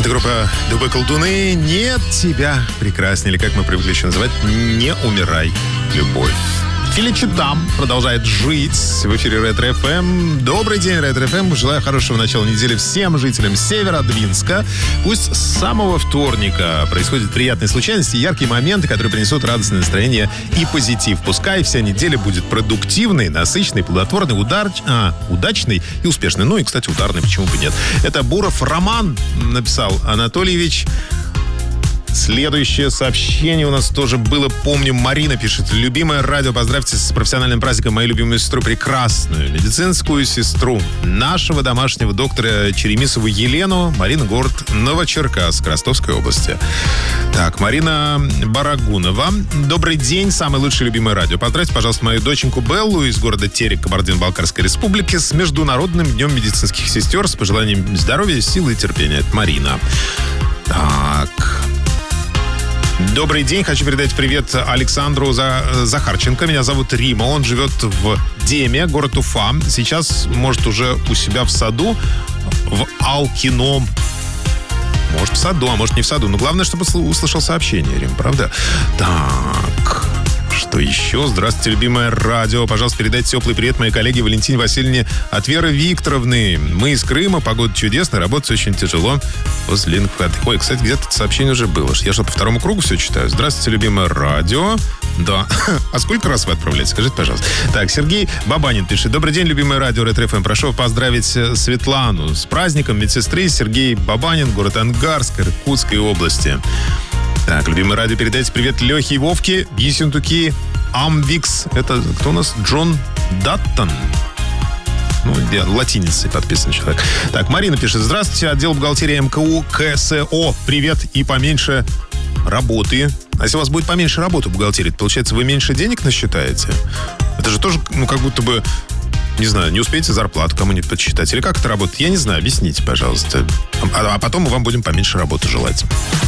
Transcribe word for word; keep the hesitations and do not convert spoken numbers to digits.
Это группа «Дубы колдуны». «Нет тебя прекраснее», или как мы привыкли еще называть, «Не умирай, любовь». Филичи там продолжает жить в эфире Ретро эф эм. Добрый день, Ретро эф эм. Желаю хорошего начала недели всем жителям Северодвинска. Пусть с самого вторника происходят приятные случайности, яркие моменты, которые принесут радостное настроение и позитив. Пускай вся неделя будет продуктивной, насыщенной, плодотворной, удар... а, удачной и успешной. Ну и, кстати, ударной, почему бы нет. Это Буров Роман написал. Анатольевич... Следующее сообщение у нас тоже было. Помню, Марина пишет. Любимое радио, поздравьте с профессиональным праздником мою любимую сестру, прекрасную медицинскую сестру нашего домашнего доктора Черемисову Елену. Марина, город Новочеркасск, Ростовской области. Так, Марина Барагунова. Добрый день, самое лучшее любимое радио. Поздравьте, пожалуйста, мою доченьку Беллу из города Терек, Кабардино-Балкарской республики с Международным днем медицинских сестер с пожеланием здоровья, силы и терпения. Это Марина. Так... Добрый день. Хочу передать привет Александру Захарченко. Меня зовут Рима. Он живет в Деме, город Уфа. Сейчас, может, уже у себя в саду, в Алкино. Может, в саду, а может, не в саду. Но главное, чтобы услышал сообщение, Рим, правда? Так... Что еще? Здравствуйте, любимое радио. Пожалуйста, передайте теплый привет моей коллеге Валентине Васильевне от Веры Викторовны. Мы из Крыма, погода чудесная, работать очень тяжело. После линкваты. Ой, кстати, где-то это сообщение уже было. Я что, по второму кругу все читаю? Здравствуйте, любимое радио. Да. А сколько раз вы отправляете? Скажите, пожалуйста. Так, Сергей Бабанин пишет. Добрый день, любимое радио Ретро эф эм. Прошу поздравить Светлану с праздником медсестры. Сергей Бабанин, город Ангарск, Иркутской области. Так, любимый радио, передайте привет Лехе и Вовке, Ессентуки, Амвикс. Это кто у нас? Джон Даттон. Ну, латиницей подписан человек. Так, Марина пишет. Здравствуйте, отдел бухгалтерии эм ка у ка эс о. Привет и поменьше работы. А если у вас будет поменьше работы в бухгалтерии, то, получается, вы меньше денег насчитаете? Это же тоже, ну, как будто бы, не знаю, не успеете зарплату кому-нибудь подсчитать. Или как это работает? Я не знаю, объясните, пожалуйста. А, а потом мы вам будем поменьше работы желать.